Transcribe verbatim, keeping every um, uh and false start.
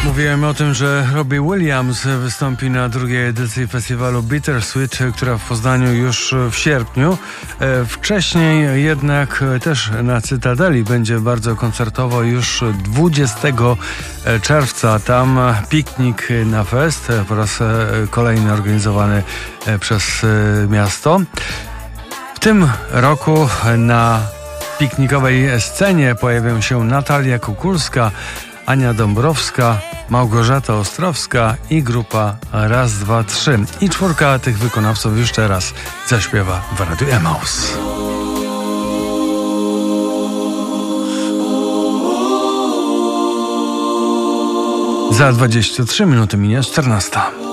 Mówiłem o tym, że Robbie Williams wystąpi na drugiej edycji festiwalu Bittersweet, która w Poznaniu już w sierpniu. Wcześniej jednak też na Cytadeli będzie bardzo koncertowo już dwudziestego czerwca. Tam piknik na fest, po raz kolejny organizowany przez miasto. W tym roku na piknikowej scenie pojawią się Natalia Kukulska, Ania Dąbrowska, Małgorzata Ostrowska i grupa Raz, Dwa, Trzy. I czwórka tych wykonawców już teraz zaśpiewa w Radiu Emaus. Za dwadzieścia trzy minuty minie czternasta.